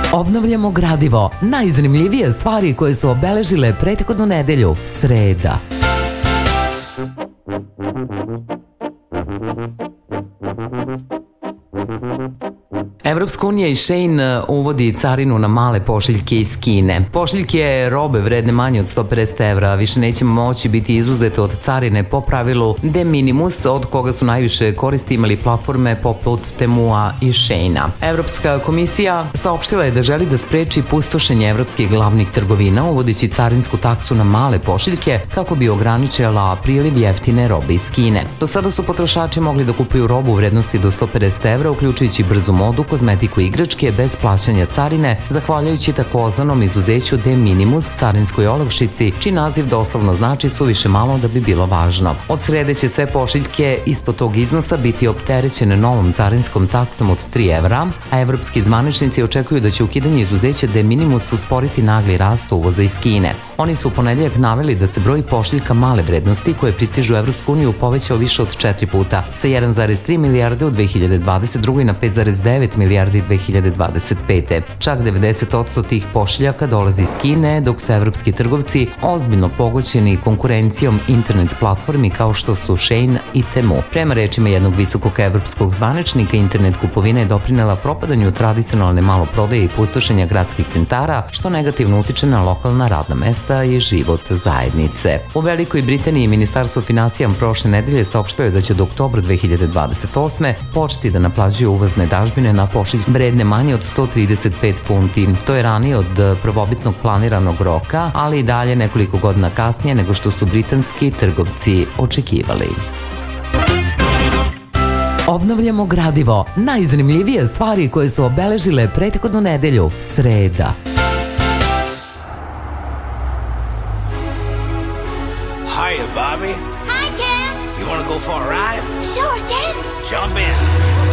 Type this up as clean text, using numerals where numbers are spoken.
Obnavljamo gradivo. Najzanimljivije stvari koje su obeležile prethodnu nedelju. Sreda. Evropska unija i Shein uvodi carinu na male pošiljke iz Kine. Pošiljke robe vredne manje od 150 evra više neće moći biti izuzete od carine po pravilu de minimis, od koga su najviše koristi imali platforme poput Temua i Sheina. Evropska komisija saopštila je da želi da spreči pustošenje evropskih glavnih trgovina uvodeći carinsku taksu na male pošiljke kako bi ograničila priliv jeftine robe iz Kine. Do sada su potrošači mogli da kupuju robu u vrednosti do 150 evra, uključujući brzu modu, kozmetiku i igračke bez plaćanja carine, zahvaljujući takozvanom izuzeću de minimis carinskoj olakšici, čiji naziv doslovno znači suviše malo da bi bilo važno. Od srede će sve pošiljke ispod tog iznosa biti opterećene novom carinskom taksom od 3 evra, a evropski zvaničnici očekuju da će ukidanje izuzeća de minimis usporiti nagli rast uvoza iz Kine. Oni su u ponedeljak naveli da se broj pošiljka male vrednosti koje pristižu u Evropsku uniju povećao više od 4 puta, sa 1,3 milijarde u 2022. na 5,9 milijardi 2025. Čak 90% tih pošiljaka dolazi iz Kine, dok su evropski trgovci ozbiljno pogoćeni konkurencijom internet platformi kao što su Shein i Temu. Prema rečima jednog visokog evropskog zvaničnika, internet kupovina je doprinela propadanju tradicionalne maloprodaje i pustošenja gradskih centara, što negativno utiče na lokalna radna mesta i život zajednice. U Velikoj Britaniji Ministarstvo finansija prošle nedelje saopštilo je da će do oktobra 2028. početi da naplaćuje uvozne dažbine na pošiljke vredne manje od 135 funti. To je ranije od prvobitnog planiranog roka, ali i dalje nekoliko godina kasnije nego što su britanski trgovci očekivali. Obnavljamo gradivo. Najzanimljivije stvari koje su obeležile prethodnu nedelju. Sreda. Hiya, Bobby. Hi, Ken. You want to go for a ride? Sure, Ken. Jump in.